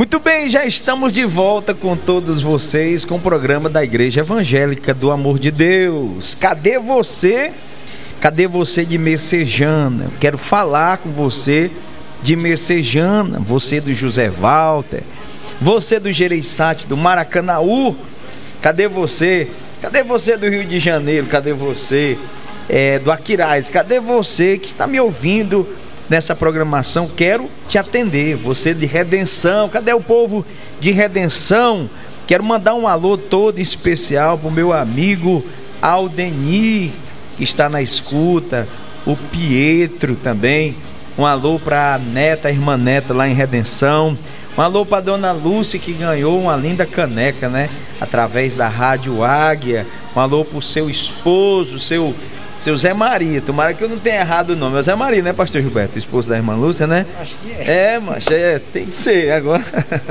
Muito bem, já estamos de volta com todos vocês com o programa da Igreja Evangélica do Amor de Deus. Cadê você? Cadê você de Messejana? Eu quero falar com você de Messejana, você do José Walter, você do Gereissati, do Maracanaú. Cadê você? Cadê você do Rio de Janeiro? Cadê você do Aquiraz? Cadê você que está me ouvindo nessa programação? Quero te atender, você de Redenção. Cadê o povo de Redenção? Quero mandar um alô todo especial para o meu amigo Aldenir, que está na escuta, o Pietro também. Um alô para a neta, a irmã Neta lá em Redenção. Um alô para a dona Lúcia, que ganhou uma linda caneca, né? Através da Rádio Águia. Um alô para o seu esposo, seu Zé Maria. Tomara que eu não tenha errado o nome. É o Zé Maria, né, pastor Gilberto? Esposo da irmã Lúcia, né? Acho que é. Mas tem que ser agora.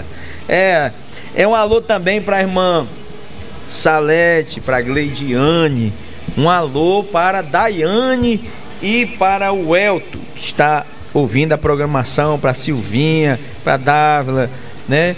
É um alô também para a irmã Salete, para a Gleidiane. Um alô para a Daiane e para o Elton, que está ouvindo a programação, para a Silvinha, para a Dávila, né?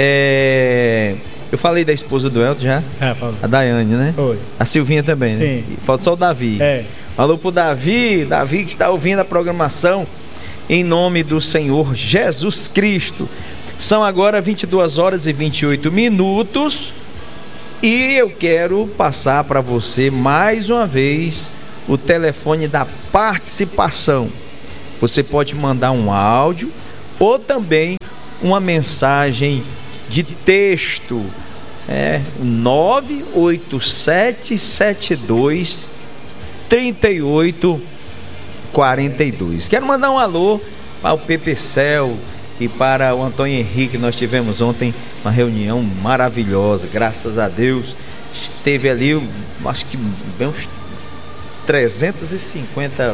Eu falei da esposa do Elton já? A Daiane, né? Foi. A Silvinha também, sim, né? Falta só o Davi. Alô pro Davi que está ouvindo a programação em nome do Senhor Jesus Cristo. São agora 22 horas e 28 minutos e eu quero passar para você mais uma vez o telefone da participação. Você pode mandar um áudio ou também uma mensagem de texto. 98772 3842. Quero mandar um alô para o Pepe Cel e para o Antônio Henrique. Nós tivemos ontem uma reunião maravilhosa, graças a Deus. Esteve ali, acho que bem uns 350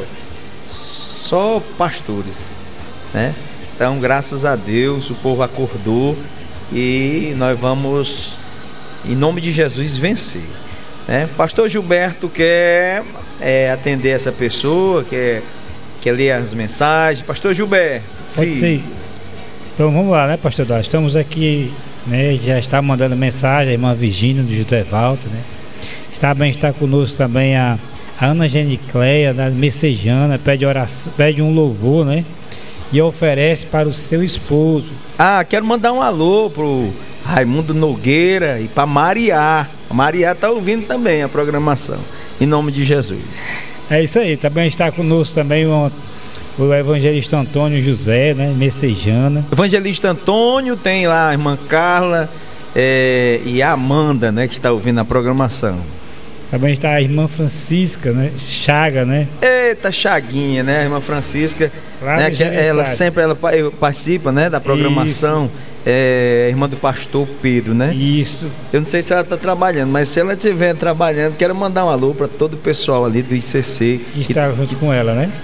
só pastores, né? Então, graças a Deus, o povo acordou e nós vamos, em nome de Jesus, vencer, né? Pastor Gilberto quer atender essa pessoa, quer ler as mensagens. Pastor Gilberto, pode ser. Então vamos lá, né, pastor Dá? Estamos aqui, né? Já está mandando mensagem a irmã Virgínia do José Walter, né? Está conosco também a Ana Genicleia da Messejana, pede um louvor, né? E oferece para o seu esposo. Quero mandar um alô pro Raimundo Nogueira e para Maria. A Maria está ouvindo também a programação, em nome de Jesus. É isso aí. Também está conosco também o evangelista Antônio José, né? Messejana. Evangelista Antônio, tem lá a irmã Carla e a Amanda, né? Que está ouvindo a programação. Também está a irmã Francisca, né? Chaga, né? Eita, Chaguinha, né? A irmã Francisca, né? Que ela sempre participa, né? Da programação. Irmã do pastor Pedro, né? Isso. Eu não sei se ela está trabalhando, mas se ela estiver trabalhando, quero mandar um alô para todo o pessoal ali do ICC. Que está junto com ela, né?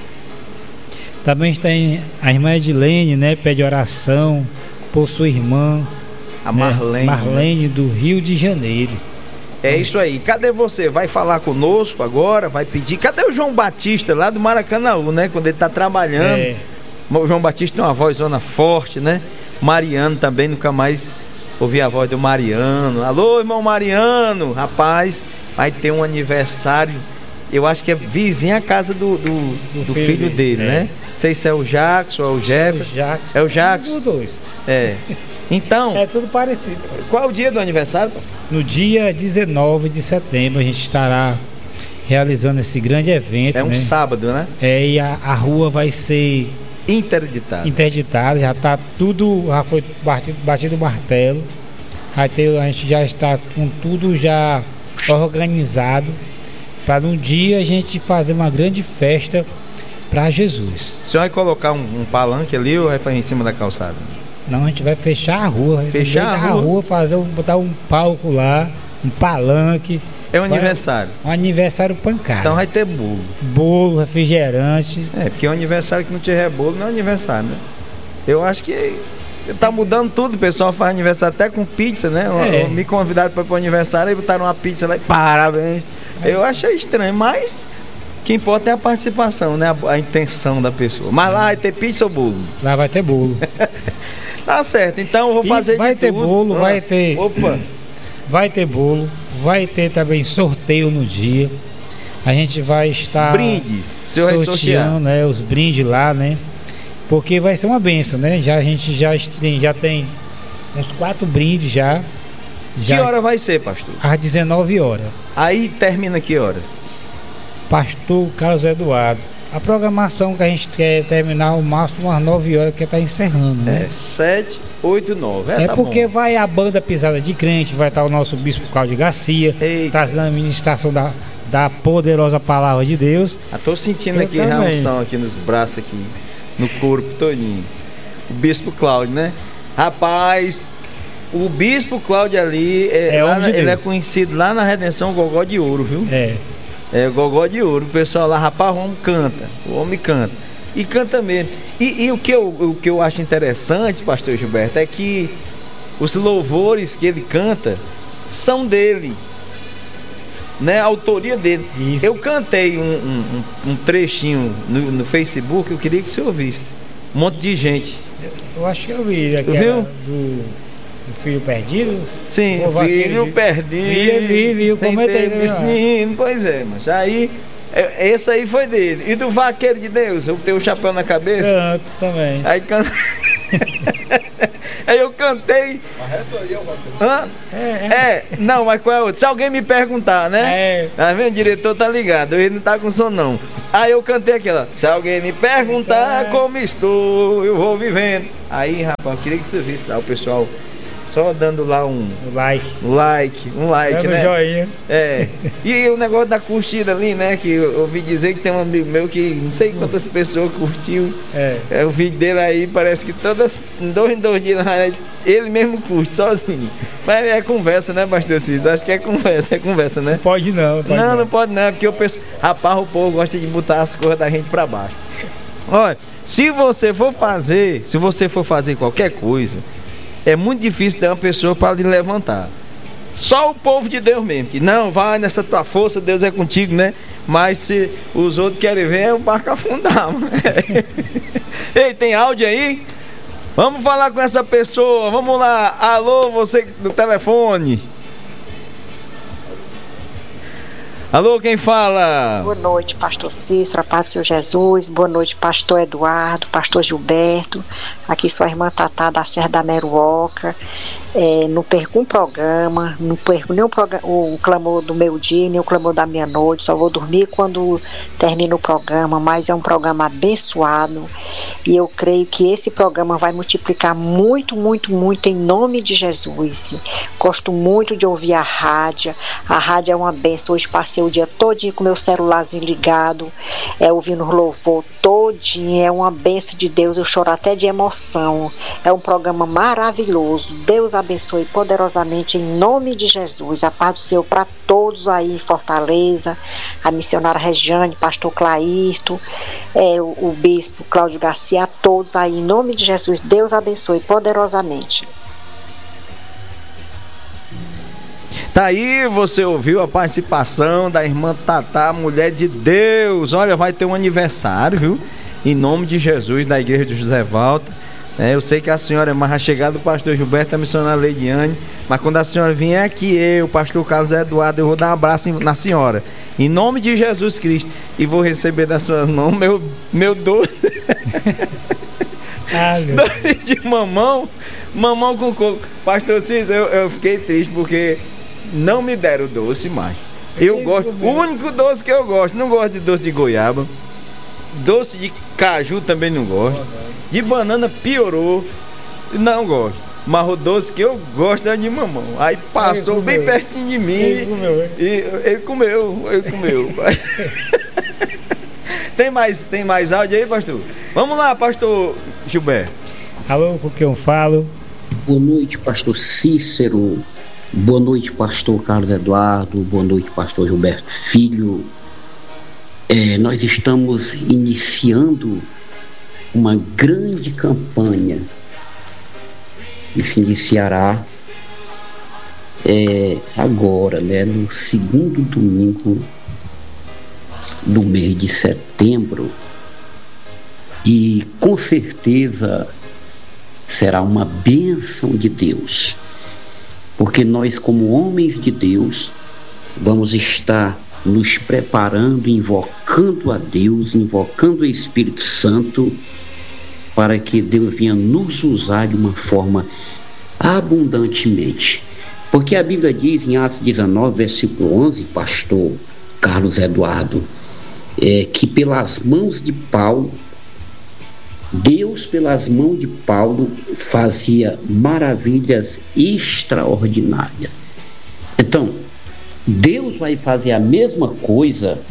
Também está a irmã Edilene, né? Pede oração por sua irmã, a Marlene, Marlene, do Rio de Janeiro. É isso aí. Cadê você? Vai falar conosco agora? Vai pedir? Cadê o João Batista lá do Maracanaú, né? Quando ele está trabalhando. O João Batista tem uma vozona forte, né? Mariano também, nunca mais ouvi a voz do Mariano. Alô, irmão Mariano. Rapaz, vai ter um aniversário. Eu acho que é vizinho a casa do filho dele, né? Não sei se é o Jackson ou é o Jefferson. É o Jackson. Os dois. Então, é tudo parecido. Qual é o dia do aniversário? No dia 19 de setembro a gente estará realizando esse grande evento. É um sábado, né? E a rua vai ser interditada. Já está tudo, já foi batido o martelo. A gente já está com tudo já organizado para um dia a gente fazer uma grande festa para Jesus. O senhor vai colocar um palanque ali ou vai fazer em cima da calçada? Não, a gente vai fechar a rua. Fechar a rua? Botar um palco lá, um palanque. É um aniversário? Um aniversário pancada. Então vai ter bolo. Bolo, refrigerante. Porque um aniversário que não tiver bolo não é aniversário, né? Eu acho que tá mudando tudo. O pessoal faz aniversário até com pizza, né? Me convidaram para o aniversário e botaram uma pizza lá e parabéns. Eu achei estranho, mas o que importa é a participação, né? A intenção da pessoa. Mas lá vai ter pizza ou bolo? Lá vai ter bolo. Tá certo, então eu vou fazer vai de ter tudo. bolo, vai ter. Opa! Vai ter bolo, vai ter também sorteio no dia. A gente vai estar Brindes, o senhor vai sortear. sorteando, né, os brindes lá, né? Porque vai ser uma benção, né? A gente já tem uns 4 brindes já. Que hora vai ser, pastor? Às 19 horas. Aí termina que horas? Pastor Carlos Eduardo. A programação que a gente quer terminar ao máximo às 9 horas, que está encerrando, né? 7, 8, 9. É tá porque bom. vai a banda Pisada de Crente, vai estar o nosso Bispo Cláudio Garcia, trazendo a ministração da poderosa palavra de Deus. Tô sentindo Eu aqui também. reação aqui nos braços, aqui, no corpo todinho. O Bispo Cláudio, né? Rapaz, o Bispo Cláudio ali, ele é conhecido lá na Redenção Gogó de Ouro, viu? É Gogó de Ouro. O pessoal lá, rapaz, o homem canta. O homem canta. E canta mesmo. E o que eu acho interessante, pastor Gilberto, é que os louvores que ele canta são dele, né? A autoria dele. Isso. Eu cantei um trechinho no Facebook, eu queria que você ouvisse. Um monte de gente. Eu acho que eu vi aquela viu? do Filho Perdido. Sim, O filho vaqueiro perdido. Vi, eu comentei. Menino, pois é, mas aí, esse aí foi dele. E do Vaqueiro de Deus, eu tenho o chapéu na cabeça. Canto também. Aí aí eu cantei. Mas essa aí é o Vaqueiro. Hã? Não, mas qual é outro? Se alguém me perguntar, né? Tá vendo? O diretor tá ligado, ele não tá com som não. Aí eu cantei aquela. Se alguém me perguntar como estou, eu vou vivendo. Aí, rapaz, eu queria que você visse, tá? O pessoal só dando lá um like, dando né? Joinha. E o negócio da curtida ali, né? Que eu ouvi dizer que tem um amigo meu que não sei quantas pessoas curtiu. O vídeo dele aí, parece que todas, em 2 dias, ele mesmo curte, sozinho. Mas é conversa, né, pastor Cícero? Acho que é conversa, né? Pode não. Não pode não, porque eu penso, rapaz, o povo gosta de botar as coisas da gente pra baixo. Olha, se você for fazer qualquer coisa, é muito difícil ter uma pessoa para lhe levantar. Só o povo de Deus mesmo, que não, vai nessa tua força, Deus é contigo, né? Mas se os outros querem ver, é o barco afundar. Ei, tem áudio aí? Vamos falar com essa pessoa, vamos lá. Alô, você do telefone. Alô, quem fala? Boa noite, pastor Cícero, a paz do Senhor Jesus. Boa noite, pastor Eduardo, pastor Gilberto. Aqui sua irmã Tatá da Serra da Meruoca. Não perco um programa, não perco nem o clamor do meu dia, nem o clamor da minha noite. Só vou dormir quando termina o programa, mas é um programa abençoado. E eu creio que esse programa vai multiplicar muito, muito, muito em nome de Jesus. Gosto muito de ouvir a rádio. A rádio é uma benção. Hoje passei o dia todinho com meu celularzinho ligado, ouvindo louvor todinho. É uma benção de Deus. Eu choro até de emoção. É um programa maravilhoso. Deus abençoe poderosamente em nome de Jesus. A paz do Senhor para todos aí em Fortaleza, a missionária Regiane, pastor Clairto, o bispo Cláudio Garcia, a todos aí em nome de Jesus. Deus abençoe poderosamente. Tá aí, você ouviu a participação da irmã Tatá, mulher de Deus. Olha, vai ter um aniversário, viu? Em nome de Jesus, da igreja de José Walter. Eu sei que a senhora é mais chegada do pastor Gilberto, a missionária Leidiane, mas quando a senhora vier aqui, o pastor Carlos Eduardo, eu vou dar um abraço na senhora, em nome de Jesus Cristo, e vou receber das suas mãos meu doce. Doce de mamão com coco. Pastor Cícero, eu fiquei triste porque não me deram doce mais. Eu gosto, o único doce que eu gosto, não gosto de doce de goiaba, doce de caju também não gosto. De banana piorou, não gosto. Mas o doce que eu gosto é de mamão. Aí passou bem pertinho de mim. Ele comeu. Tem mais áudio aí, pastor? Vamos lá, pastor Gilberto. Alô, com quem eu falo? Boa noite, pastor Cícero. Boa noite, pastor Carlos Eduardo. Boa noite, pastor Gilberto Filho. Nós estamos iniciando uma grande campanha que se iniciará agora, né, no 2º domingo do mês de setembro, e com certeza será uma bênção de Deus, porque nós, como homens de Deus, vamos estar nos preparando, invocando a Deus, invocando o Espírito Santo, para que Deus venha nos usar de uma forma abundantemente. Porque a Bíblia diz em Atos 19, versículo 11, pastor Carlos Eduardo, que pelas mãos de Paulo, Deus pelas mãos de Paulo fazia maravilhas extraordinárias. Então, Deus vai fazer a mesma coisa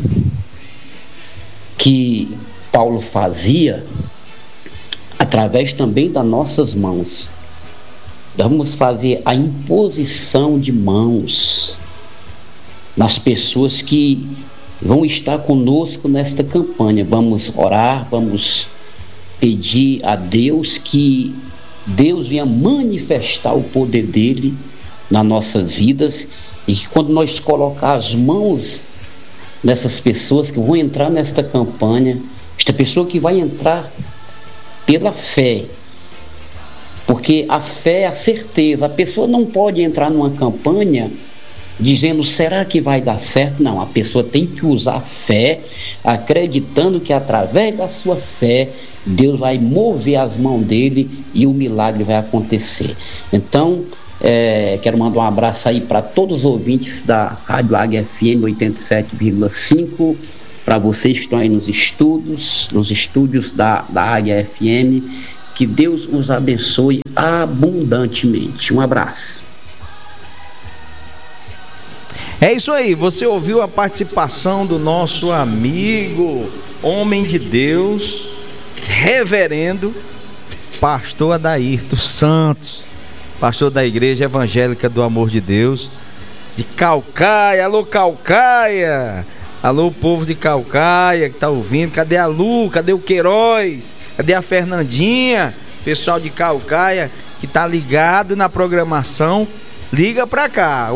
que Paulo fazia através também das nossas mãos. Vamos fazer a imposição de mãos nas pessoas que vão estar conosco nesta campanha. Vamos orar, vamos pedir a Deus que Deus venha manifestar o poder dele nas nossas vidas, e que quando nós colocar as mãos nessas pessoas que vão entrar nesta campanha, esta pessoa que vai entrar pela fé, porque a fé é a certeza. A pessoa não pode entrar numa campanha dizendo, será que vai dar certo? Não, a pessoa tem que usar a fé, acreditando que através da sua fé Deus vai mover as mãos dele e o milagre vai acontecer. Então, quero mandar um abraço aí para todos os ouvintes da Rádio Águia FM 87,5, para vocês que estão aí nos estúdios da Águia FM. Que Deus os abençoe abundantemente. Um abraço. É isso aí, você ouviu a participação do nosso amigo, homem de Deus, reverendo pastor Adairto Santos, pastor da Igreja Evangélica do Amor de Deus, de Caucaia. Alô, Caucaia! Alô, povo de Caucaia que tá ouvindo. Cadê a Lu? Cadê o Queiroz? Cadê a Fernandinha? Pessoal de Caucaia que tá ligado na programação, liga pra cá,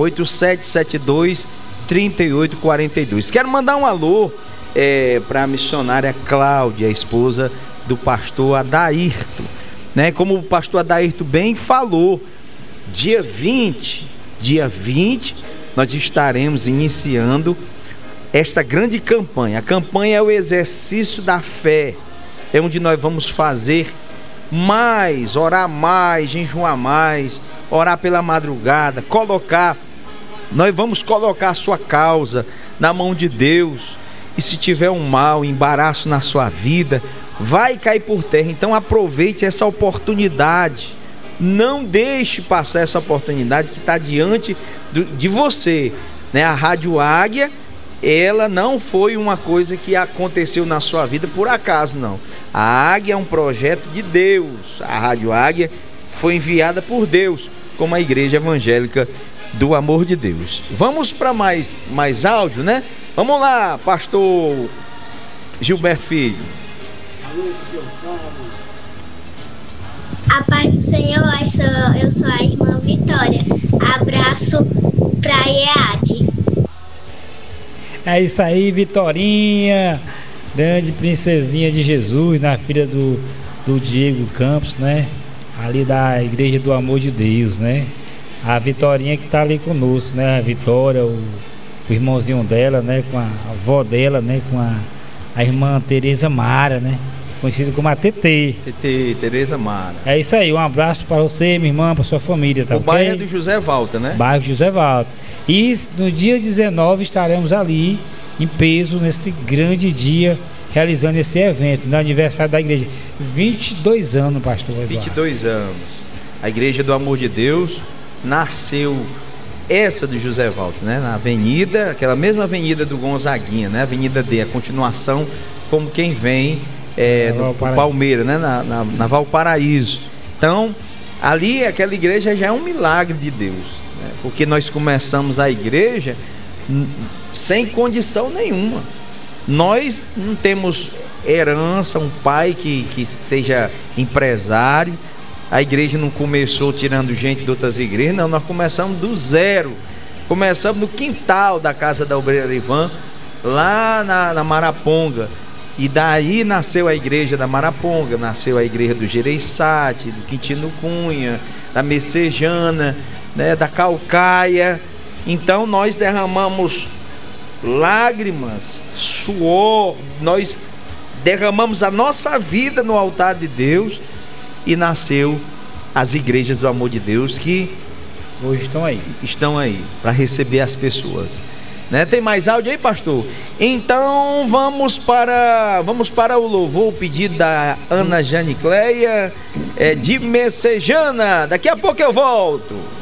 8772-3842. Quero mandar um alô pra missionária Cláudia, a esposa do pastor Adairto, né? Como o pastor Adairto bem falou, dia 20, nós estaremos iniciando esta grande campanha. A campanha é o exercício da fé, é onde nós vamos fazer mais, orar mais, jejuar mais, orar pela madrugada, nós vamos colocar a sua causa na mão de Deus, e se tiver um mal, embaraço na sua vida, vai cair por terra. Então aproveite essa oportunidade, não deixe passar essa oportunidade que está diante de você, né? A Rádio Águia, ela não foi uma coisa que aconteceu na sua vida por acaso, não. A Águia é um projeto de Deus. A Rádio Águia foi enviada por Deus como a Igreja Evangélica do Amor de Deus. Vamos para mais áudio, né? Vamos lá, pastor Gilberto Filho. A paz do Senhor, eu sou a irmã Vitória. Abraço pra EAD. É isso aí, Vitorinha, grande princesinha de Jesus, na filha do Diego Campos, né? Ali da Igreja do Amor de Deus, né? A Vitorinha que tá ali conosco, né? A Vitória, o irmãozinho dela, né? Com a avó dela, né? Com a irmã Tereza Mara, né? Conhecida como a TT. Tereza Mara. É isso aí, um abraço para você, minha irmã, para sua família, tá? O okay? Bairro do José Valta, né? Bairro José Valta. E no dia 19 estaremos ali em peso, nesse grande dia, realizando esse evento, no aniversário da igreja. 22 anos, pastor Eduardo. 22 anos. A Igreja do Amor de Deus nasceu, essa do José Valta, né? Na avenida, aquela mesma avenida do Gonzaguinha, né? Avenida D, a continuação, como quem vem no Palmeira, né? Na Valparaíso. Então, ali aquela igreja já é um milagre de Deus, né? Porque nós começamos a igreja sem condição nenhuma. Nós não temos herança, um pai que seja empresário. A igreja não começou tirando gente de outras igrejas, não, nós começamos do zero. Começamos no quintal da casa da obreira Ivan, lá na Maraponga. E daí nasceu a igreja da Maraponga, nasceu a igreja do Gereissati, do Quintino Cunha, da Messejana, né, da Calcaia. Então nós derramamos lágrimas, suor, nós derramamos a nossa vida no altar de Deus e nasceu as igrejas do amor de Deus que hoje estão aí para receber as pessoas, né? Tem mais áudio aí, pastor? Então vamos para o louvor, o pedido da Ana Janicleia de Messejana. Daqui a pouco eu volto.